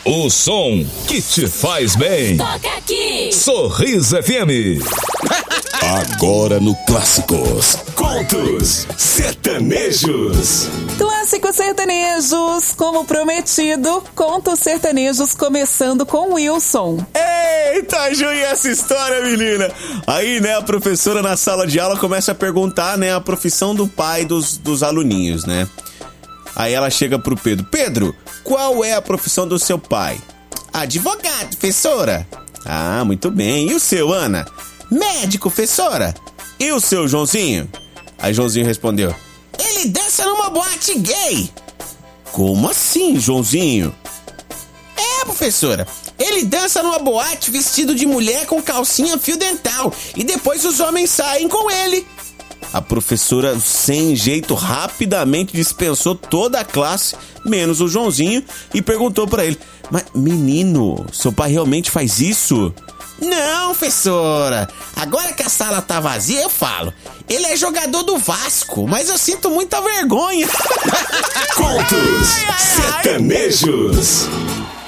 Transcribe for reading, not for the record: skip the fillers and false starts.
O som que te faz bem. Toca aqui. Sorriso FM. Agora no Clássicos. Contos sertanejos. Clássicos sertanejos, como prometido, contos sertanejos começando com Wilson. Eita, Ju, e essa história, menina? Aí, né, a professora na sala de aula começa a perguntar, né, a profissão do pai dos aluninhos, né? Aí ela chega pro Pedro. Pedro, qual é a profissão do seu pai? Advogado, professora. Ah, muito bem. E o seu, Ana? Médico, professora. E o seu, Joãozinho? Aí Joãozinho respondeu. Ele dança numa boate gay. Como assim, Joãozinho? É, professora. Ele dança numa boate vestido de mulher com calcinha fio dental. E depois os homens saem com ele. A professora, sem jeito, rapidamente dispensou toda a classe, menos o Joãozinho, e perguntou pra ele: mas, menino, seu pai realmente faz isso? Não, professora. Agora que a sala tá vazia, eu falo. Ele é jogador do Vasco, mas eu sinto muita vergonha. Contos sertanejos.